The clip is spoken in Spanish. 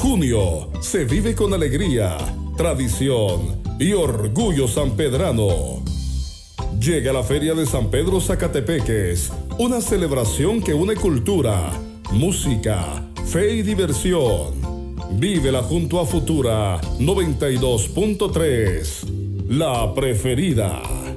Junio se vive con alegría, tradición y orgullo sanpedrano. Llega la Feria de San Pedro Zacatepeques, una celebración que une cultura, música, fe y diversión. Vívela junto a Futura 92.3, la preferida.